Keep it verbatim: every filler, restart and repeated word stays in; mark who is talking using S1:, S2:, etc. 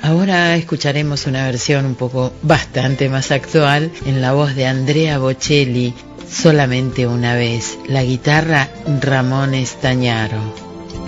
S1: Ahora escucharemos una versión un poco bastante más actual en la voz de Andrea Bocelli, Solamente una vez, la guitarra Ramón Estañaro.